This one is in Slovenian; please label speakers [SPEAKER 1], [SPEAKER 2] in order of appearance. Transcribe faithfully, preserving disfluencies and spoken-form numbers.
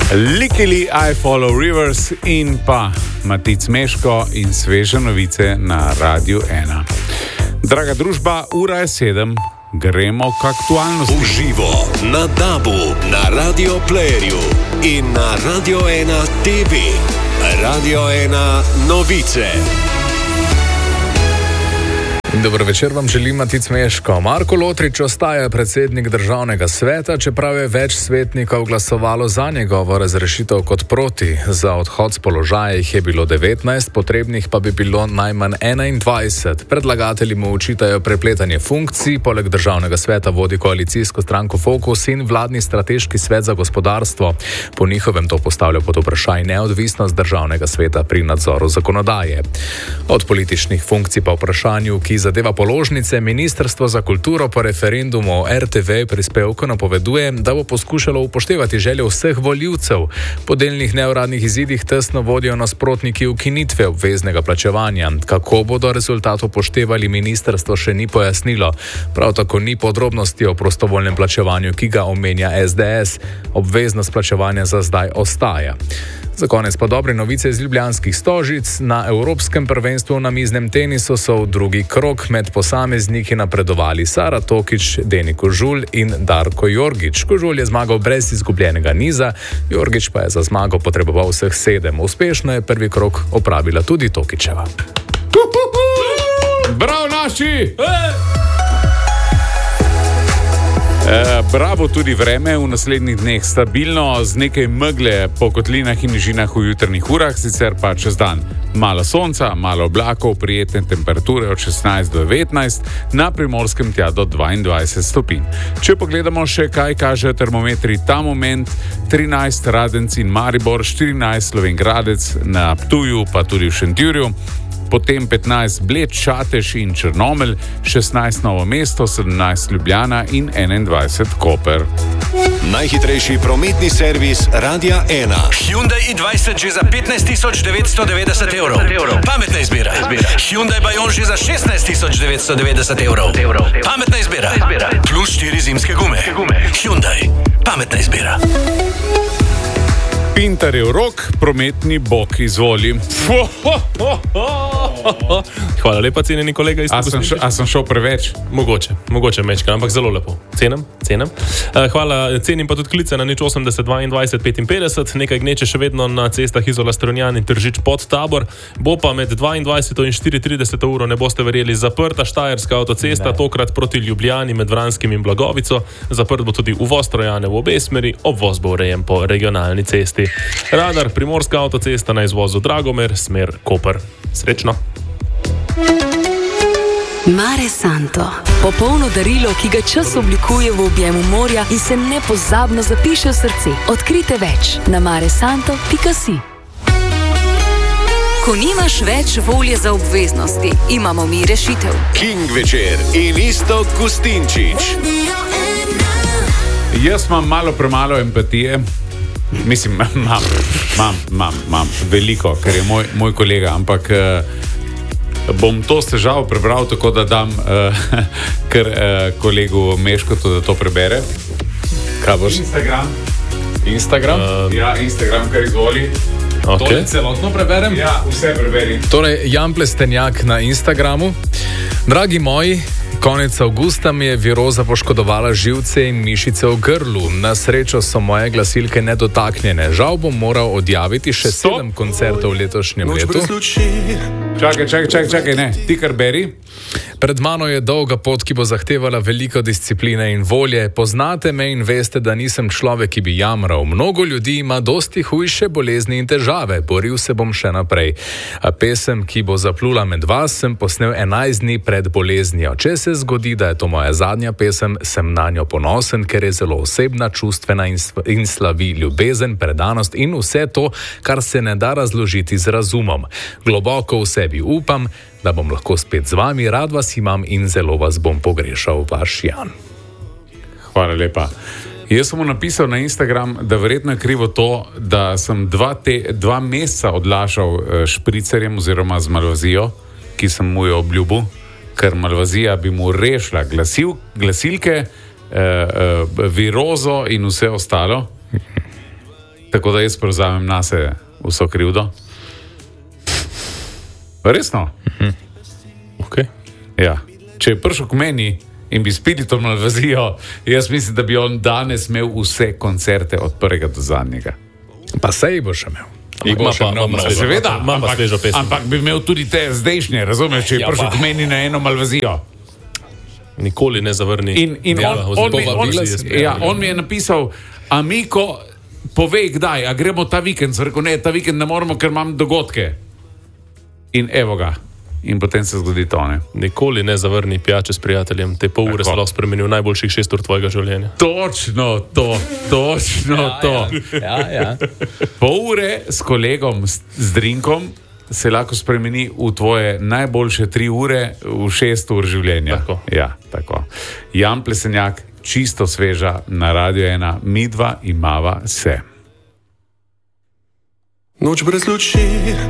[SPEAKER 1] Likili I Follow Rivers in pa Matic Meško in sveže novice na Radiu ena. Draga družba, ura je sedem, gremo k aktualnosti.
[SPEAKER 2] Uživo na Dabu, na Radio Playerju in na Radio ena T V. Radio ena novice.
[SPEAKER 3] Dobro večer vam želim, Matic Meško. Marko Lotrič ostaja predsednik državnega sveta, čeprav je več svetnikov glasovalo za njegovo razrešitev kot proti. Za odhod z položaja jih je bilo devetnajst, potrebnih pa bi bilo najmanj enaindvajset. Predlagatelji mu očitajo prepletanje funkcij, poleg državnega sveta vodi koalicijsko stranko Fokus in vladni strateški svet za gospodarstvo. Po njihovem to postavlja pod vprašaj neodvisnost državnega sveta pri nadzoru zakonodaje. Od političnih funkcij pa vprašanju, ki zadeva položnice, Ministrstvo za kulturo po referendumu o R T V prispevku napoveduje, da bo poskušalo upoštevati želje vseh volivcev. Po delnih neuradnih izidih tesno vodijo nasprotniki ukinitve obveznega plačevanja. Kako bodo rezultat upoštevali, ministrstvo še ni pojasnilo. Prav tako ni podrobnosti o prostovoljnem plačevanju, ki ga omenja S D S. Obveznost plačevanja za zdaj ostaja. Za konec pa dobre novice iz ljubljanskih Stožic. Na Evropskem prvenstvu na miznem tenisu so v drugi krog med posamezniki napredovali Sara Tokić, Deni Kožulj in Darko Jorgić. Kožulj je zmagal brez izgubljenega niza, Jorgić pa je za zmago potreboval vseh sedem. Uspešno je prvi krog opravila tudi Tokićeva.
[SPEAKER 1] Bravo naši! E, bravo tudi vreme, v naslednjih dneh stabilno, z nekaj megle po kotlinah in nižinah v jutrnih urah, sicer pa čez dan malo sonca, malo oblakov, prijetne temperature od šestnajst do devetnajst, na Primorskem tja do dvaindvajset stopinj. Če pogledamo še, kaj kaže termometri ta moment, trinajst Radenci in Maribor, štirinajst Slovenj Gradec, na Ptuju pa tudi v Šentjurju, potem petnajst Bled, Čatež in Črnomelj, šestnajst Novo mesto, sedemnajst Ljubljana in enaindvajset Koper.
[SPEAKER 2] Najhitrejši prometni servis Radia ena.
[SPEAKER 4] Hyundai i dvajset že za petnajst tisoč devetsto devetdeset evrov. Pametna izbira. Hyundai Bayon že za šestnajst tisoč devetsto devetdeset evrov. Pametna izbira. Plus štiri zimske gume. Hyundai. Pametna izbira.
[SPEAKER 1] Pintarjev rok, prometni bog, izvoli.
[SPEAKER 5] Hvala lepa, cenjeni kolega iz
[SPEAKER 1] Trbovlja. A sem šel preveč?
[SPEAKER 5] Mogoče, mogoče mečka, ampak zelo lepo. Cenim, cenim. Hvala, cenim pa tudi klice na nič osemdeset dvaindvajset petinpetdeset. Nekaj gneče še vedno na cestah Izola Strunjan in Tržič pod Tabor. Bo pa med dvaindvajseto in štiriintrideseto uro, ne boste verjeli, zaprta Štajerska avtocesta, ne. Tokrat proti Ljubljani med Vranskim in Blagovico. Zaprt bo tudi uvoz Trojane v obe smeri, obvoz bo urejen po regionalni cesti. Radar, Primorska avtocesta na izvozu Dragomer, smer Koper. Srečno!
[SPEAKER 6] Mare Santo. Popolno darilo, ki ga čas oblikuje v objemu morja in se nepozabno zapiše v srce. Odkrite več na maresanto pika si. Ko nimaš več volje za obveznosti, imamo mi rešitev.
[SPEAKER 2] King večer in Iztok Gustinčič.
[SPEAKER 1] Jaz imam malo premalo empatije. Mislim, imam, imam, imam, imam veliko, ker je moj, moj kolega, ampak uh, bom to s težavo prebral, tako da dam uh, kar uh, kolegu Meškotu, da to prebere. Kaj boš? Instagram.
[SPEAKER 3] Instagram?
[SPEAKER 1] Uh, ja, Instagram, kar izvoli.
[SPEAKER 3] Okay. To celotno preberem?
[SPEAKER 1] Ja, vse preberi.
[SPEAKER 3] Torej, Jan Plestenjak na Instagramu. Dragi moji, konec avgusta mi je viroza poškodovala živce in mišice v grlu. Na srečo so moje glasilke nedotaknjene. Žal bom moral odjaviti še Stop. sedem koncertov v letošnjem letu.
[SPEAKER 1] Čakaj, čakaj, čakaj, čakaj, ne, ti kar beri.
[SPEAKER 3] Pred mano je dolga pot, ki bo zahtevala veliko discipline in volje. Poznate me in veste, da nisem človek, ki bi jamral. Mnogo ljudi ima dosti hujše bolezni in težave. Boril se bom še naprej. A pesem, ki bo zaplula med vas, sem posnel enajst dni pred boleznijo. Če se zgodi, da je to moja zadnja pesem, sem na njo ponosen, ker je zelo osebna, čustvena in, in slavi ljubezen, predanost in vse to, kar se ne da razložiti z razumom. Globoko v sebi upam, da bom lahko spet z vami, rad vas imam in zelo vas bom pogrešal, vaš Jan.
[SPEAKER 1] Hvala lepa. Jaz sem mu napisal na Instagram, da verjetno je krivo to, da sem dva, te, dva meseca odlašal špricerjem oziroma z malvazijo, ki sem mu jo obljubil, ker malvazija bi mu rešila glasil, glasilke, eh, eh, virozo in vse ostalo. Tako da jaz prevzamem nase vso krivdo. Resno?
[SPEAKER 5] Mhm. Okay.
[SPEAKER 1] Ja. Če je prišel k meni in bi spili to malvazijo, jaz mislim, da bi on danes imel vse koncerte od prvega do zadnjega.
[SPEAKER 3] Pa sej bo še imel.
[SPEAKER 5] Ima pa, ima pa svežo,
[SPEAKER 1] Seveda,
[SPEAKER 5] ima pa svežo pesem.
[SPEAKER 1] ampak bi imel tudi te zdajšnje, razumeš, če je
[SPEAKER 5] Ja,
[SPEAKER 1] prišel
[SPEAKER 5] pa.
[SPEAKER 1] k meni na eno malvazijo.
[SPEAKER 5] Nikoli ne zavrni.
[SPEAKER 1] In, in
[SPEAKER 5] Ja,
[SPEAKER 1] on,
[SPEAKER 5] oziroma
[SPEAKER 1] on, mi, on,
[SPEAKER 5] povabila si je
[SPEAKER 1] ja, on mi je napisal, Amiko, povej kdaj, a gremo ta vikend. Sem rekel, ne, ta vikend ne moremo, ker imam dogodke. In evo ga. In potem se zgodi to, ne.
[SPEAKER 5] Nikoli ne zavrni pijače s prijateljem. Te pol ure se lahko spremeni v najboljših šest ur tvojega življenja.
[SPEAKER 1] Točno to, točno ja, to.
[SPEAKER 3] Ja, ja.
[SPEAKER 1] Pol ure s kolegom, s, z drinkom, se lahko spremeni v tvoje najboljše tri ure v šest ur življenja.
[SPEAKER 5] Tako.
[SPEAKER 1] Ja, tako. Jan Plesenjak, čisto sveža na Radio ena, midva imava se.
[SPEAKER 2] Noč brez luči.